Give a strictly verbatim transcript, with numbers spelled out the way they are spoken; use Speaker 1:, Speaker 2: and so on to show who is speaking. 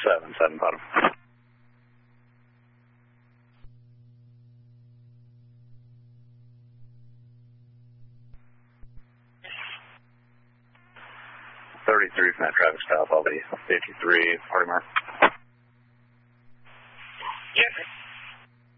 Speaker 1: seven, seven bottom. thirty-three from that traffic stop, I'll be fifty-three, party mark.